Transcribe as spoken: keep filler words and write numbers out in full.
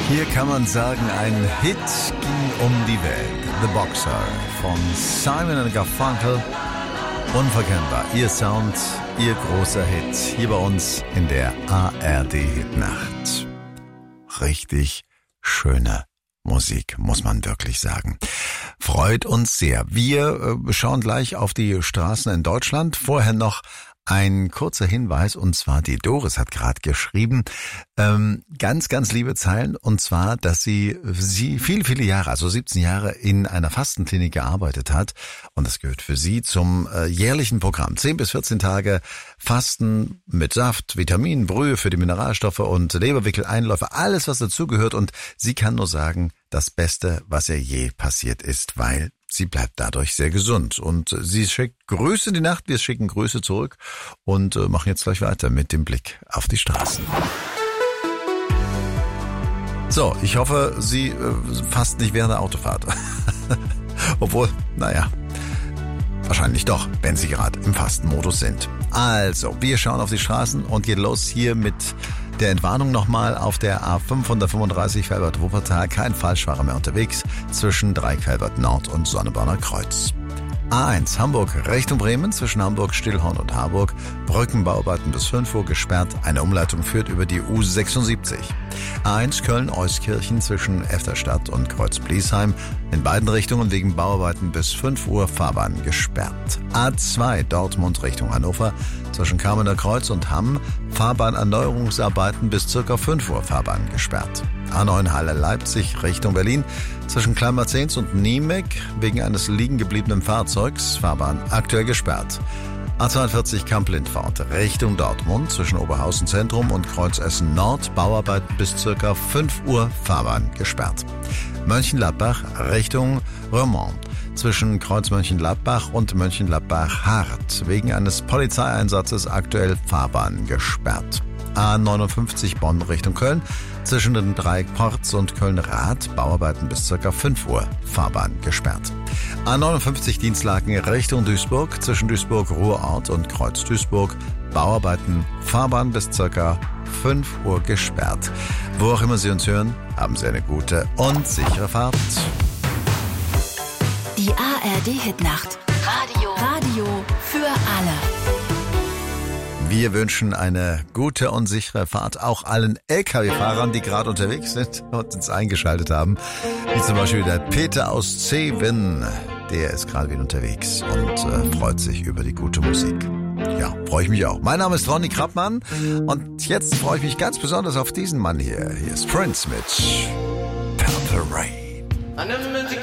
Hier kann man sagen, ein Hit ging um die Welt. The Boxer von Simon and Garfunkel. Unverkennbar. Ihr Sound, ihr großer Hit. Hier bei uns in der A R D-Hitnacht. Richtig schöne Musik, muss man wirklich sagen. Freut uns sehr. Wir äh, schauen gleich auf die Straßen in Deutschland. Vorher noch ein kurzer Hinweis, und zwar die Doris hat gerade geschrieben, ähm, ganz, ganz liebe Zeilen, und zwar, dass sie, sie viele, viele Jahre, also siebzehn Jahre in einer Fastenklinik gearbeitet hat, und das gehört für sie zum äh, jährlichen Programm. zehn bis vierzehn Tage Fasten mit Saft, Vitaminen, Brühe für die Mineralstoffe und Leberwickel-Einläufe, alles, was dazugehört, und sie kann nur sagen, das Beste, was ihr je passiert ist, weil sie bleibt dadurch sehr gesund. Und sie schickt Grüße in die Nacht, wir schicken Grüße zurück und äh, machen jetzt gleich weiter mit dem Blick auf die Straßen. So, ich hoffe, Sie äh, fast nicht während der Autofahrt. Obwohl, naja, wahrscheinlich doch, wenn Sie gerade im Fastenmodus sind. Also, wir schauen auf die Straßen und geht los hier mit der Entwarnung nochmal auf der A fünfhundertfünfunddreißig Velbert-Wuppertal. Kein Falschfahrer mehr unterwegs zwischen Dreieck-Velbert Nord und Sonneborner Kreuz. A eins Hamburg Richtung Bremen zwischen Hamburg, Stillhorn und Harburg. Brückenbauarbeiten bis fünf Uhr gesperrt. Eine Umleitung führt über die U sechsundsiebzig. A eins Köln-Euskirchen zwischen Efterstadt und Kreuz-Bliesheim. In beiden Richtungen wegen Bauarbeiten bis fünf Uhr Fahrbahn gesperrt. A zwei Dortmund Richtung Hannover zwischen Kamener Kreuz und Hamm. Fahrbahnerneuerungsarbeiten bis circa fünf Uhr Fahrbahn gesperrt. A neun Halle Leipzig Richtung Berlin zwischen Kleinmarzens und Niemek wegen eines liegen gebliebenen Fahrzeugs. Fahrbahn aktuell gesperrt. A zweiundvierzig Kamp-Lindfort Richtung Dortmund zwischen Oberhausen Zentrum und Kreuzessen Nord. Bauarbeiten bis circa fünf Uhr Fahrbahn gesperrt. Mönchengladbach Richtung Roermond zwischen Kreuz Mönchengladbach und Mönchengladbach-Hart wegen eines Polizeieinsatzes aktuell Fahrbahn gesperrt. A neunundfünfzig Bonn Richtung Köln zwischen den Dreieck Porz und Köln-Rath. Bauarbeiten bis ca. fünf Uhr. Fahrbahn gesperrt. A neunundfünfzig Dienstlaken Richtung Duisburg zwischen Duisburg-Ruhrort und Kreuz-Duisburg. Bauarbeiten, Fahrbahn bis ca. fünf Uhr gesperrt. Wo auch immer Sie uns hören, haben Sie eine gute und sichere Fahrt. Die A R D-Hitnacht. Radio. Radio für alle. Wir wünschen eine gute und sichere Fahrt auch allen L K W-Fahrern, die gerade unterwegs sind und uns eingeschaltet haben. Wie zum Beispiel der Peter aus Zeven. Der ist gerade wieder unterwegs und äh, freut sich über die gute Musik. Ja, freue ich mich auch. Mein Name ist Ronny Krappmann und jetzt freue ich mich ganz besonders auf diesen Mann hier. Hier ist Prince mit Purple Rain.